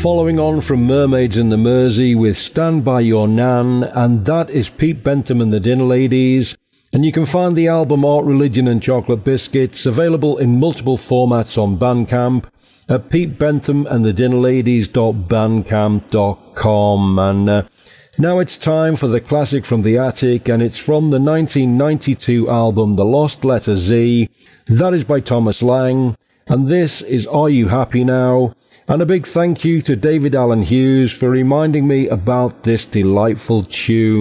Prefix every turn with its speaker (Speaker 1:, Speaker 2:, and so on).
Speaker 1: Following on from Mermaids in the Mersey with Stand By Your Nan, and that is Pete Bentham and the Dinner Ladies. And you can find the album Art, Religion and Chocolate Biscuits available in multiple formats on Bandcamp at petebenthamandthedinnerladies.bandcamp.com. And now it's time for the classic from the attic, and it's from the 1992 album The Lost Letter Z. That is by Thomas Lang, and this is Are You Happy Now? And a big thank you to David Allen Hughes for reminding me about this delightful tune.